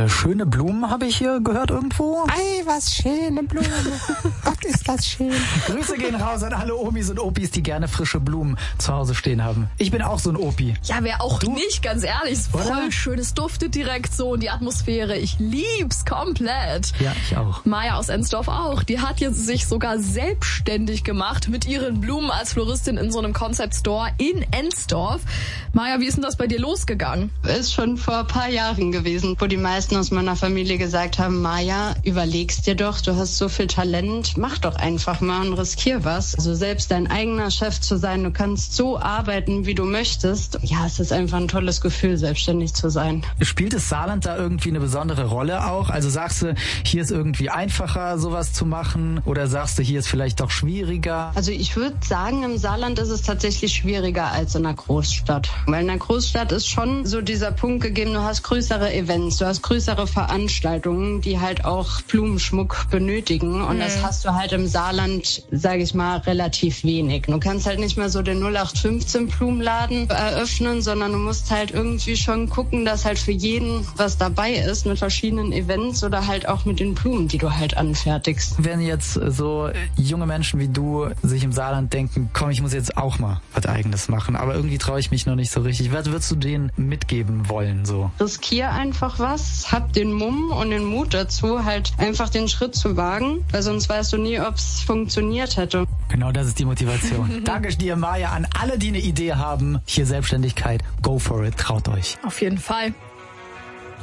schöne Blumen habe ich hier gehört irgendwo. Ei, was schöne Blumen. Gott, ist das schön. Grüße gehen raus an alle Omis und Opis, die gerne frische Blumen zu Hause stehen haben. Ich bin auch so ein Opi. Ja, wer auch nicht, ganz ehrlich. Ist voll schön, es duftet direkt so in die Atmosphäre. Ich lieb's komplett. Ja, ich auch. Maja aus Ensdorf auch. Die hat jetzt sich sogar selbstständig gemacht mit ihren Blumen als Floristin in so einem Concept Store in Ensdorf. Maja, wie ist denn das bei dir losgegangen? Ist schon vor ein paar Jahren gewesen, wo die meisten aus meiner Familie gesagt haben, Maja, überlegst dir doch, du hast so viel Talent, mach doch einfach mal und riskier was. Also selbst dein eigener Chef zu sein, du kannst so arbeiten, wie du möchtest. Ja, es ist einfach ein tolles Gefühl, selbstständig zu sein. Spielt das Saarland da irgendwie eine besondere Rolle auch? Also sagst du, hier ist irgendwie einfacher, sowas zu machen? Oder sagst du, hier ist vielleicht doch schwieriger? Also ich würde sagen, im Saarland ist es tatsächlich schwieriger als in einer Großstadt. Weil in einer Großstadt ist schon so dieser Punkt gegeben, du hast größere Events, du hast größere Veranstaltungen, die halt auch Blumenschmuck benötigen. Und das hast du halt im Saarland, sage ich mal, relativ wenig. Du kannst halt nicht mehr so den 0815 Blumenladen eröffnen, sondern du musst halt irgendwie schon gucken, dass halt für jeden was dabei ist mit verschiedenen Events oder halt auch mit den Blumen, die du halt anfertigst. Wenn jetzt so junge Menschen wie du sich im Saarland denken, komm, ich muss jetzt auch mal was Eigenes machen, aber irgendwie traue ich mich noch nicht so richtig. Was würdest du denen mitgeben wollen so? Riskier einfach was, hab den Mumm und den Mut dazu, halt einfach den Schritt zu wagen, weil sonst weißt du nie, ob es funktioniert hätte. Genau, das ist die Motivation. Danke dir, Maja, an alle, die eine Idee haben. Hier Selbstständigkeit, go for it, traut euch. Auf jeden Fall.